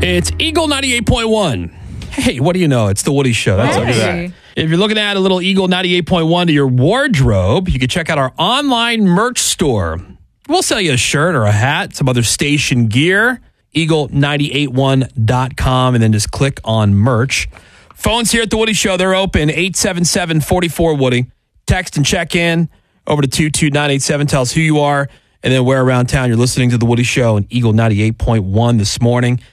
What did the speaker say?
It's Eagle 98.1. Hey, what do you know? It's the Woody Show. That's Hey. look at that. If you're looking to add a little Eagle 98.1 to your wardrobe, you can check out our online merch store. We'll sell you a shirt or a hat, some other station gear, eagle981.com, and then just click on merch. Phones here at the Woody Show, they're open, 877-44-WOODY. Text and check in over to 22987. Tell us who you are and then where around town you're listening to the Woody Show and Eagle 98.1 this morning.